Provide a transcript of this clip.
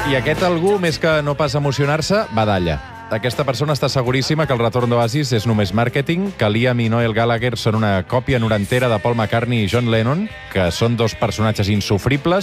I aquest algú, més que no pas emocionar-se, badalla. Aquesta persona està seguríssima que el retorn d'Oasis és només màrqueting, que Liam i Noel Gallagher són una còpia norantera de Paul McCartney i John Lennon, que són dos personatges insufribles